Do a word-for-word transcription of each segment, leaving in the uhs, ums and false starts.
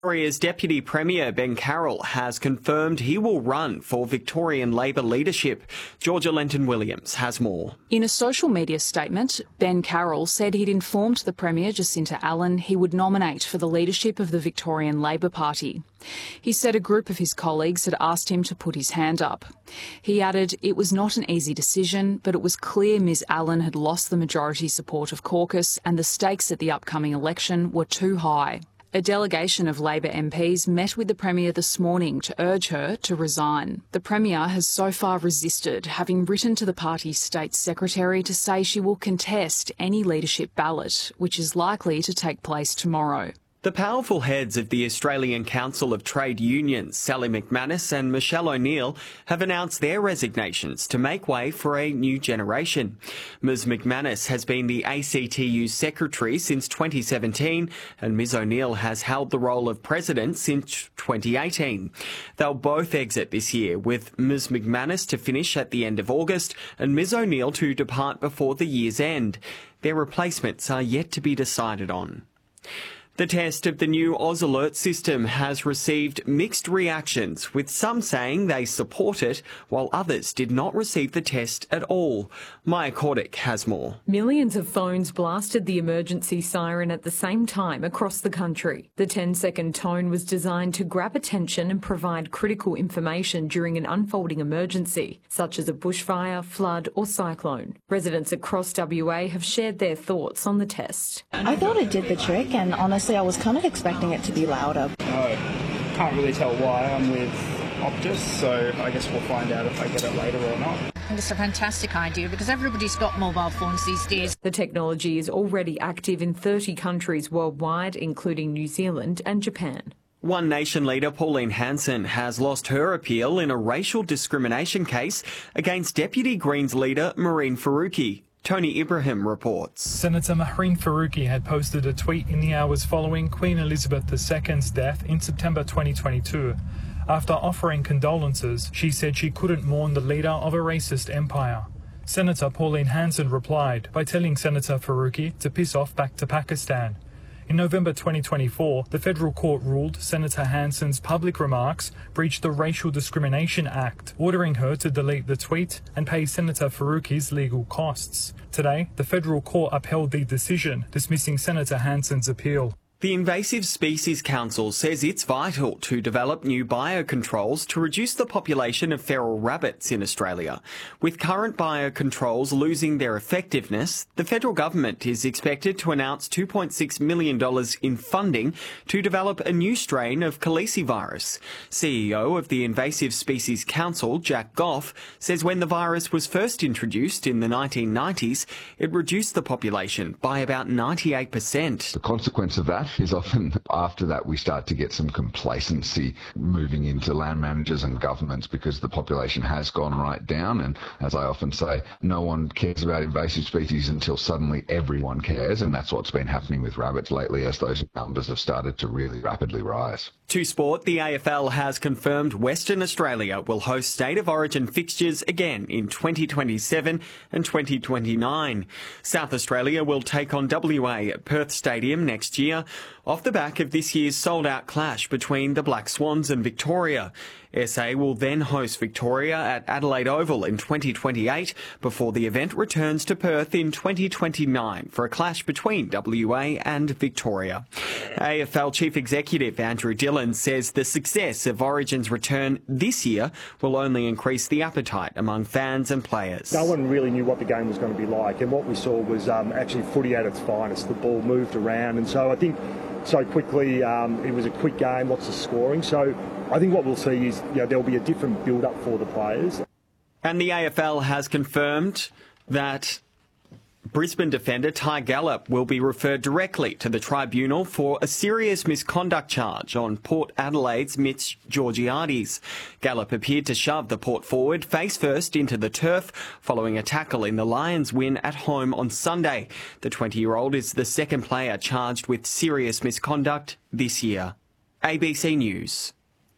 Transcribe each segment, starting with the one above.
Victoria's Deputy Premier Ben Carroll has confirmed he will run for Victorian Labor leadership. Georgia Lenton-Williams has more. In a social media statement, Ben Carroll said he'd informed the Premier, Jacinta Allan, he would nominate for the leadership of the Victorian Labor Party. He said a group of his colleagues had asked him to put his hand up. He added it was not an easy decision, but it was clear Ms Allan had lost the majority support of caucus and the stakes at the upcoming election were too high. A delegation of Labor M Ps met with the Premier this morning to urge her to resign. The Premier has so far resisted, having written to the party's State Secretary to say she will contest any leadership ballot, which is likely to take place tomorrow. The powerful heads of the Australian Council of Trade Unions, Sally McManus and Michelle O'Neill, have announced their resignations to make way for a new generation. Miz McManus has been the A C T U's secretary since twenty seventeen, and Miz O'Neill has held the role of president since twenty eighteen. They'll both exit this year, with Miz McManus to finish at the end of August and Miz O'Neill to depart before the year's end. Their replacements are yet to be decided on. The test of the new Oz Alert system has received mixed reactions, with some saying they support it, while others did not receive the test at all. Maya Cordick has more. Millions of phones blasted the emergency siren at the same time across the country. The ten-second tone was designed to grab attention and provide critical information during an unfolding emergency, such as a bushfire, flood or cyclone. Residents across W A have shared their thoughts on the test. I thought it did the trick, and honestly, I was kind of expecting it to be louder. No, can't really tell why. I'm with Optus, so I guess we'll find out if I get it later or not. I think it's a fantastic idea because everybody's got mobile phones these days. The technology is already active in thirty countries worldwide, including New Zealand and Japan. One Nation leader, Pauline Hanson, has lost her appeal in a racial discrimination case against Deputy Greens leader Mehreen Faruqi. Tony Ibrahim reports. Senator Mehreen Faruqi had posted a tweet in the hours following Queen Elizabeth the Second's death in September twenty twenty-two. After offering condolences, she said she couldn't mourn the leader of a racist empire. Senator Pauline Hanson replied by telling Senator Faruqi to piss off back to Pakistan. In November twenty twenty-four, the federal court ruled Senator Hanson's public remarks breached the Racial Discrimination Act, ordering her to delete the tweet and pay Senator Faruqi's legal costs. Today, the federal court upheld the decision, dismissing Senator Hanson's appeal. The Invasive Species Council says it's vital to develop new biocontrols to reduce the population of feral rabbits in Australia. With current biocontrols losing their effectiveness, the federal government is expected to announce two point six million dollars in funding to develop a new strain of calicivirus. C E O of the Invasive Species Council, Jack Goff, says when the virus was first introduced in the nineteen nineties, it reduced the population by about ninety-eight percent. The consequence of that is often after that we start to get some complacency moving into land managers and governments because the population has gone right down, and as I often say, no one cares about invasive species until suddenly everyone cares, and that's what's been happening with rabbits lately as those numbers have started to really rapidly rise. To sport, the A F L has confirmed Western Australia will host State of Origin fixtures again in twenty twenty-seven and twenty twenty-nine. South Australia will take on W A at Perth Stadium next year, off the back of this year's sold-out clash between the Black Swans and Victoria. S A will then host Victoria at Adelaide Oval in twenty twenty-eight before the event returns to Perth in twenty twenty-nine for a clash between W A and Victoria. A F L Chief Executive Andrew Dillon says the success of Origin's return this year will only increase the appetite among fans and players. No one really knew what the game was going to be like, and what we saw was um, actually footy at its finest. The ball moved around, and so I think so quickly um, it was a quick game, lots of scoring. So I think what we'll see is, you know, there'll be a different build-up for the players. And the A F L has confirmed that Brisbane defender Ty Gallup will be referred directly to the tribunal for a serious misconduct charge on Port Adelaide's Mitch Georgiades. Gallup appeared to shove the Port forward face first into the turf following a tackle in the Lions' win at home on Sunday. The twenty-year-old is the second player charged with serious misconduct this year. A B C News.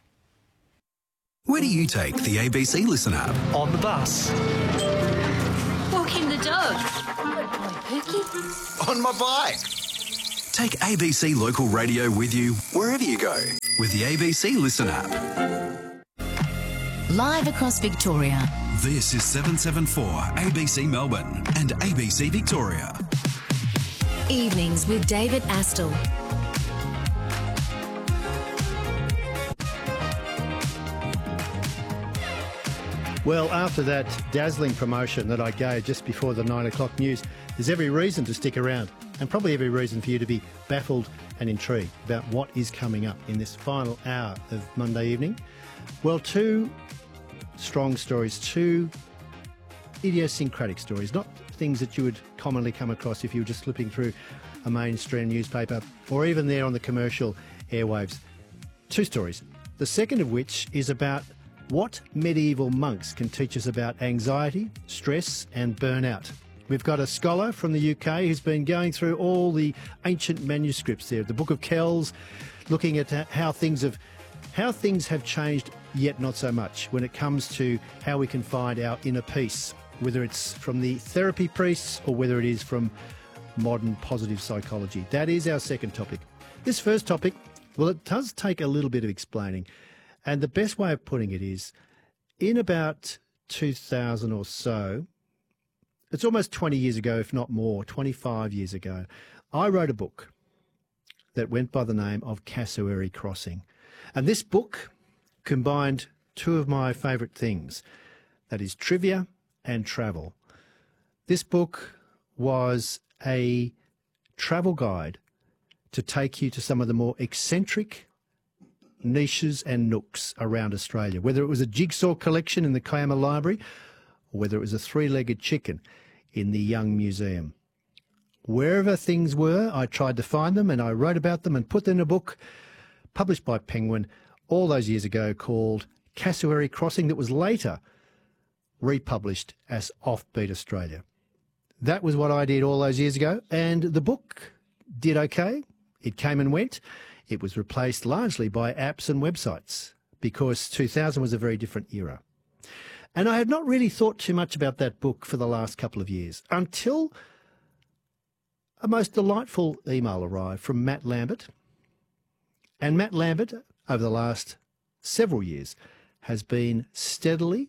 Where do you take the A B C Listen app? On the bus. Walking the dog. On my bike. Take A B C Local Radio with you wherever you go with the A B C Listen app. Live across Victoria. This is seven seven four A B C Melbourne and A B C Victoria. Evenings with David Astle. Well, after that dazzling promotion that I gave just before the nine o'clock news, there's every reason to stick around and probably every reason for you to be baffled and intrigued about what is coming up in this final hour of Monday evening. Well, two strong stories, two idiosyncratic stories, not things that you would commonly come across if you were just flipping through a mainstream newspaper or even there on the commercial airwaves. Two stories. The second of which is about what medieval monks can teach us about anxiety, stress and burnout. We've got a scholar from the U K who's been going through all the ancient manuscripts there, the Book of Kells, looking at how things have how things have changed, yet not so much, when it comes to how we can find our inner peace, whether it's from the therapy priests or whether it is from modern positive psychology. That is our second topic. This first topic, well, it does take a little bit of explaining. And the best way of putting it is, in about two thousand or so, it's almost twenty years ago, if not more, twenty-five years ago, I wrote a book that went by the name of Cassowary Crossing. And this book combined two of my favourite things, that is trivia and travel. This book was a travel guide to take you to some of the more eccentric niches and nooks around Australia, whether it was a jigsaw collection in the Clamor Library or whether it was a three-legged chicken in the Young Museum. Wherever things were, I tried to find them and I wrote about them and put them in a book published by Penguin all those years ago called Cassowary Crossing, that was later republished as Offbeat Australia. That was what I did all those years ago, and the book did okay. It came and went. It was replaced largely by apps and websites because two thousand was a very different era. And I had not really thought too much about that book for the last couple of years until a most delightful email arrived from Matt Lambert. And Matt Lambert, over the last several years, has been steadily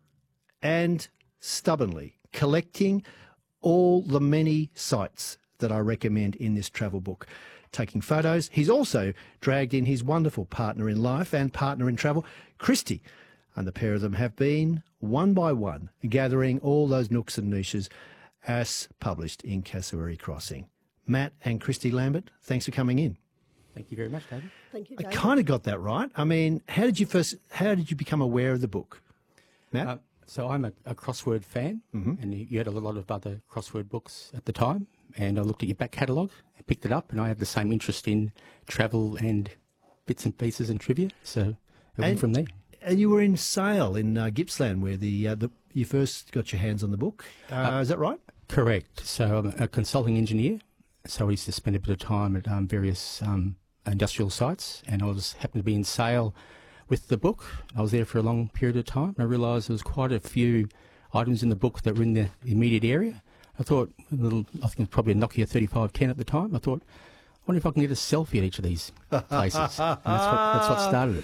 and stubbornly collecting all the many sites that I recommend in this travel book, taking photos. He's also dragged in his wonderful partner in life and partner in travel, Christy, and the pair of them have been, one by one, gathering all those nooks and niches as published in Cassowary Crossing. Matt and Christy Lambert, thanks for coming in. Thank you very much, David. Thank you, I David. kind of got that right. I mean, how did you first, how did you become aware of the book, Matt? Uh, so I'm a, a crossword fan, mm-hmm. and you, you had a lot of other crossword books at the time, and I looked at your back catalogue and picked it up, and I have the same interest in travel and bits and pieces and trivia, so it went from there. And you were in Sale in uh, Gippsland where the, uh, the you first got your hands on the book. Uh, uh, is that right? Correct. So I'm a consulting engineer, so I used to spend a bit of time at um, various um, industrial sites, and I was happened to be in Sale with the book. I was there for a long period of time, and I realised there was quite a few items in the book that were in the immediate area. I thought, a little, I think it was probably a Nokia thirty-five ten at the time, I thought, I wonder if I can get a selfie at each of these places. And that's what, that's what started it.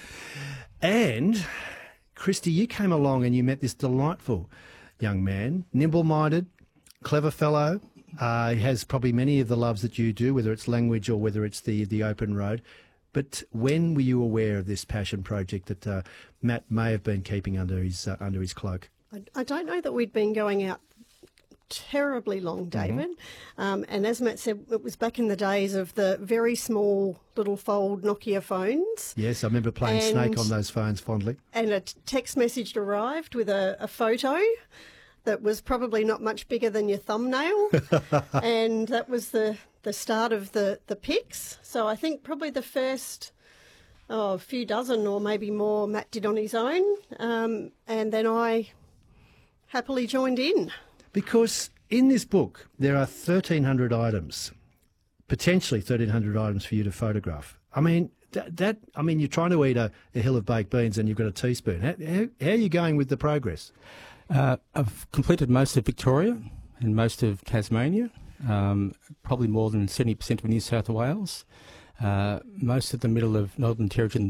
And, Christy, you came along and you met this delightful young man, nimble-minded, clever fellow. Uh, he has probably many of the loves that you do, whether it's language or whether it's the, the open road. But when were you aware of this passion project that uh, Matt may have been keeping under his uh, under his cloak? I, I don't know that we'd been going out terribly long, David. Mm-hmm. Um, and as Matt said, it was back in the days of the very small little fold Nokia phones. Yes, I remember playing and, Snake on those phones fondly. And a text message arrived with a, a photo that was probably not much bigger than your thumbnail. And that was the, the start of the, the pics. So I think probably the first oh, few dozen or maybe more Matt did on his own. Um, and then I happily joined in. Because in this book, there are thirteen hundred items, potentially thirteen hundred items for you to photograph. I mean, that, that I mean, you're trying to eat a, a hill of baked beans and you've got a teaspoon. How, how, how are you going with the progress? Uh, I've completed most of Victoria and most of Tasmania. um, probably more than seventy percent of New South Wales. Uh, most of the middle of Northern Territory and